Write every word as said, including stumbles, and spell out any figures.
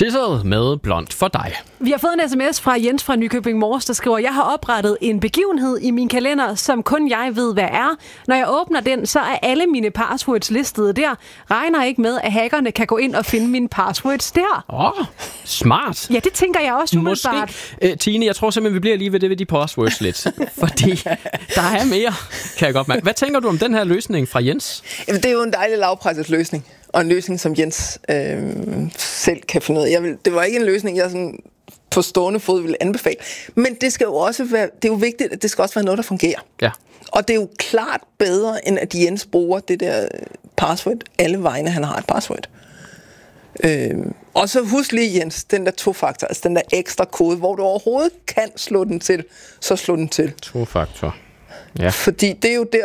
Sissel med Blond for dig. Vi har fået en sms fra Jens fra Nykøbing Mors, der skriver, jeg har oprettet en begivenhed i min kalender, som kun jeg ved, hvad er. Når jeg åbner den, så er alle mine passwords listet der. Regner ikke med, at hackerne kan gå ind og finde mine passwords der. Åh, oh, smart. Ja, det tænker jeg også umiddelbart. Måske. Uh, Tine, jeg tror simpelthen, vi bliver lige ved det ved de passwords lidt. Fordi der er mere, kan jeg godt mærke. Hvad tænker du om den her løsning fra Jens? Jamen, det er jo en dejlig lavpresset løsning. Og en løsning, som Jens øh, selv kan finde ud af. Jeg vil, det var ikke en løsning, jeg sådan på stående fod ville anbefale. Men det skal jo også være, det er jo vigtigt, at det skal også være noget, der fungerer. Ja. Og det er jo klart bedre, end at Jens bruger det der password alle vegne, han har et password. Øh, og så husk lige, Jens, den der to-faktor, altså den der ekstra kode, hvor du overhovedet kan slå den til, så slå den til. To-faktor. Ja. Fordi det er jo der,